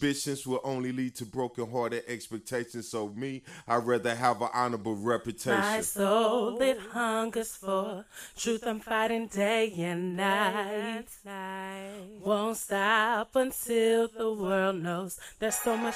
ambitions will only lead to broken-hearted expectations. So me, I'd rather have an honorable reputation. My soul, it hungers for truth. I'm fighting day and night. Won't stop until the world knows there's so much